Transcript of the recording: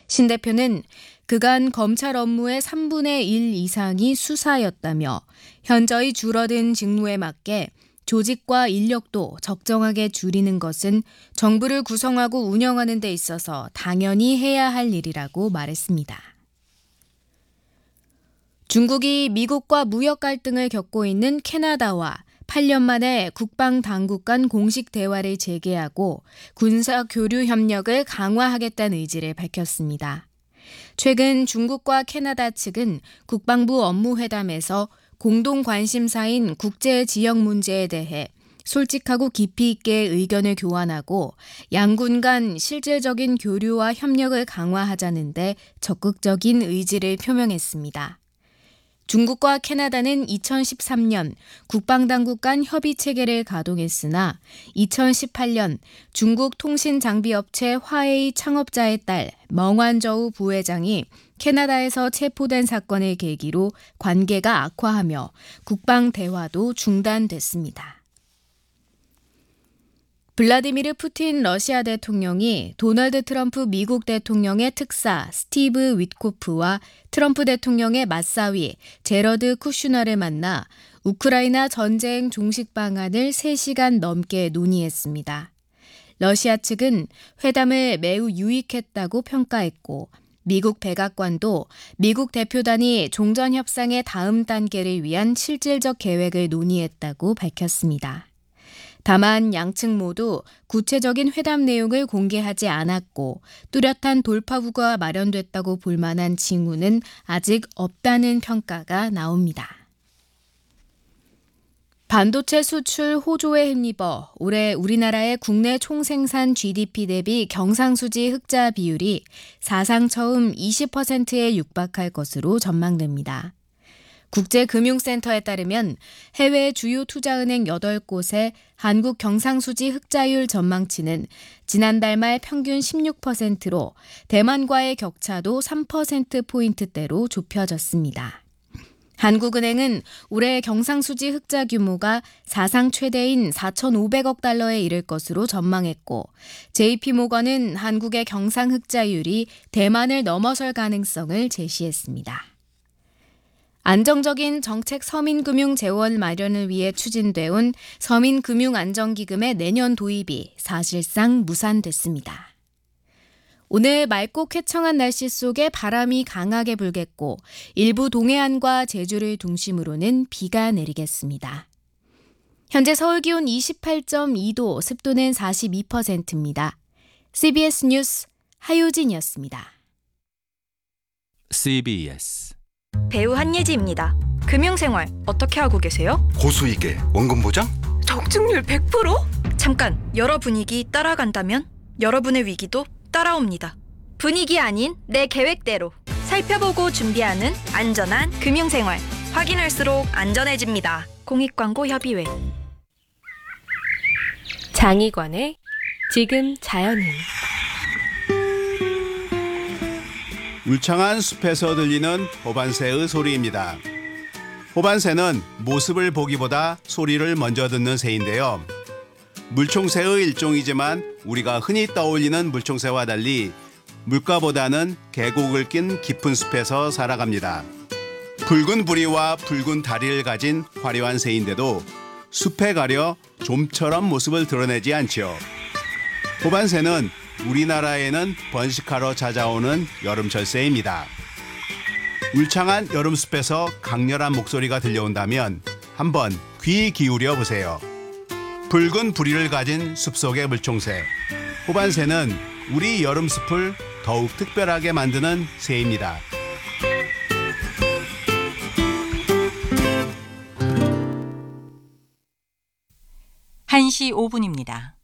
신 대표는 그간 검찰 업무의 3분의 1 이상이 수사였다며 현저히 줄어든 직무에 맞게 조직과 인력도 적정하게 줄이는 것은 정부를 구성하고 운영하는 데 있어서 당연히 해야 할 일이라고 말했습니다. 중국이 미국과 무역 갈등을 겪고 있는 캐나다와 8년 만에 국방 당국 간 공식 대화를 재개하고 군사 교류 협력을 강화하겠다는 의지를 밝혔습니다. 최근 중국과 캐나다 측은 국방부 업무회담에서 공동 관심사인 국제 지역 문제에 대해 솔직하고 깊이 있게 의견을 교환하고 양군 간 실질적인 교류와 협력을 강화하자는데 적극적인 의지를 표명했습니다. 중국과 캐나다는 2013년 국방당국 간 협의체계를 가동했으나 2018년 중국 통신장비업체 화웨이 창업자의 딸 멍완저우 부회장이 캐나다에서 체포된 사건을 계기로 관계가 악화하며 국방 대화도 중단됐습니다. 블라디미르 푸틴 러시아 대통령이 도널드 트럼프 미국 대통령의 특사 스티브 위트코프와 트럼프 대통령의 맞사위 제러드 쿠슈너를 만나 우크라이나 전쟁 종식 방안을 3시간 넘게 논의했습니다. 러시아 측은 회담을 매우 유익했다고 평가했고 미국 백악관도 미국 대표단이 종전 협상의 다음 단계를 위한 실질적 계획을 논의했다고 밝혔습니다. 다만 양측 모두 구체적인 회담 내용을 공개하지 않았고 뚜렷한 돌파구가 마련됐다고 볼 만한 징후는 아직 없다는 평가가 나옵니다. 반도체 수출 호조에 힘입어 올해 우리나라의 국내 총생산 GDP 대비 경상수지 흑자 비율이 사상 처음 20%에 육박할 것으로 전망됩니다. 국제금융센터에 따르면 해외 주요 투자은행 8곳의 한국 경상수지 흑자율 전망치는 지난달 말 평균 16%로 대만과의 격차도 3%포인트대로 좁혀졌습니다. 한국은행은 올해 경상수지 흑자 규모가 사상 최대인 4,500억 달러에 이를 것으로 전망했고 JP모건은 한국의 경상 흑자율이 대만을 넘어설 가능성을 제시했습니다. 안정적인 정책 서민금융 재원 마련을 위해 추진돼 온 서민금융안정기금의 내년 도입이 사실상 무산됐습니다. 오늘 맑고 쾌청한 날씨 속에 바람이 강하게 불겠고 일부 동해안과 제주를 중심으로는 비가 내리겠습니다. 현재 서울 기온 28.2도, 습도는 42%입니다. CBS 뉴스 하효진이었습니다. CBS 배우 한예지입니다. 금융생활 어떻게 하고 계세요? 고수익에 원금 보장? 적중률 100%? 잠깐, 여러 분위기 따라간다면 여러분의 위기도 따라옵니다. 분위기 아닌 내 계획대로 살펴보고 준비하는 안전한 금융생활. 확인할수록 안전해집니다. 공익광고협의회. 장희관의 지금 자연은. 울창한 숲에서 들리는 호반새의 소리입니다. 호반새는 모습을 보기보다 소리를 먼저 듣는 새인데요. 물총새의 일종이지만 우리가 흔히 떠올리는 물총새와 달리 물가보다는 계곡을 낀 깊은 숲에서 살아갑니다. 붉은 부리와 붉은 다리를 가진 화려한 새인데도 숲에 가려 좀처럼 모습을 드러내지 않죠. 호반새는 우리나라에는 번식하러 찾아오는 여름철 새입니다. 울창한 여름숲에서 강렬한 목소리가 들려온다면 한번 귀 기울여 보세요. 붉은 부리를 가진 숲속의 물총새. 호반새는 우리 여름숲을 더욱 특별하게 만드는 새입니다. 1시 5분입니다.